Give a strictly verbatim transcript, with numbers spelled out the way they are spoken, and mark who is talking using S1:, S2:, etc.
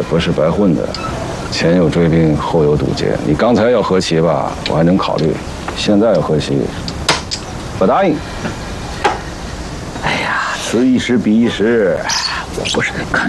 S1: 血不是白混的，前有追兵，后有堵截。你刚才要和棋吧，我还能考虑；现在要和棋，不答应。
S2: 哎呀，此一时彼一时，我不是得看